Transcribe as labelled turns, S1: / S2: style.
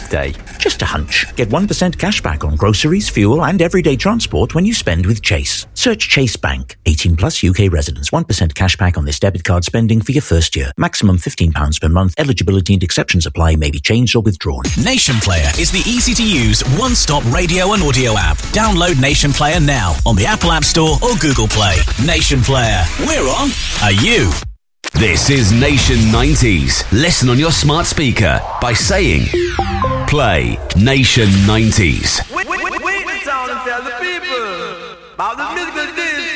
S1: birthday? Just a hunch. Get 1% cash back on groceries, fuel and everyday transport when you spend with Chase. Search Chase Bank. 18 plus UK residents. 1% cash back on this debit card spending for your first year. Maximum £15 per month. Eligibility and exceptions apply. May be changed or withdrawn.
S2: Nation Player is the easy-to-use one-stop radio and audio app. Download Nation Player now on the Apple App Store or Google Play. Nation Player. We're on. Are you?
S3: This is Nation 90s. Listen on your smart speaker by saying, play Nation 90s.
S4: Wait the sound and tell the people about the musical